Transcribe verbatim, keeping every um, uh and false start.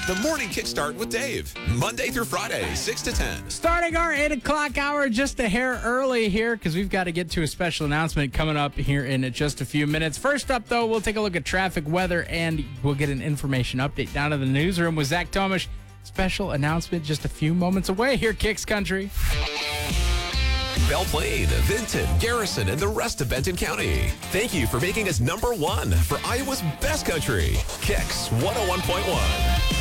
The Morning Kickstart with Dave. Monday through Friday, six to ten. Starting our eight o'clock hour just a hair early here because we've got to get to a special announcement coming up here in just a few minutes. First up, though, we'll take a look at traffic, weather, and we'll get an information update down to the newsroom with Zach Tomish. Special announcement just a few moments away here, Kicks Country. Belle Plaine, Vinton, Garrison, and the rest of Benton County. Thank you for making us number one for Iowa's best country. Kicks one oh one point one.